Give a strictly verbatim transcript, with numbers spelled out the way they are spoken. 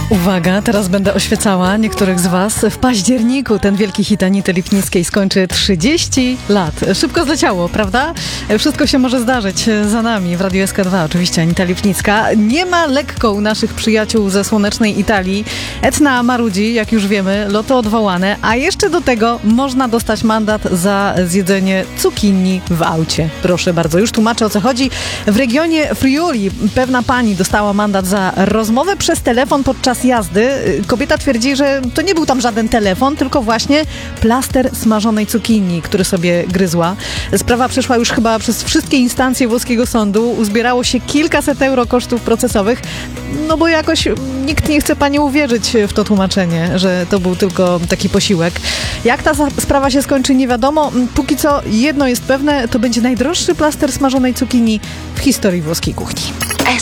Uwaga, teraz będę oświecała niektórych z was. W październiku ten wielki hit Anity Lipnickiej skończy trzydzieści lat. Szybko zleciało, prawda? Wszystko się może zdarzyć za nami w Radiu S K dwa. Oczywiście Anita Lipnicka. Nie ma lekko u naszych przyjaciół ze słonecznej Italii. Etna marudzi, jak już wiemy, loty odwołane, a jeszcze do tego można dostać mandat za zjedzenie cukinii w aucie. Proszę bardzo, już tłumaczę, o co chodzi. W regionie Friuli pewna pani dostała mandat za rozmowę przez telefon podczas jazdy. Kobieta twierdzi, że to nie był tam żaden telefon, tylko właśnie plaster smażonej cukinii, który sobie gryzła. Sprawa przeszła już chyba przez wszystkie instancje włoskiego sądu. Uzbierało się kilkaset euro kosztów procesowych, no bo jakoś nikt nie chce pani uwierzyć w to tłumaczenie, że to był tylko taki posiłek. Jak ta sprawa się skończy, nie wiadomo. Póki co jedno jest pewne, to będzie najdroższy plaster smażonej cukinii w historii włoskiej kuchni.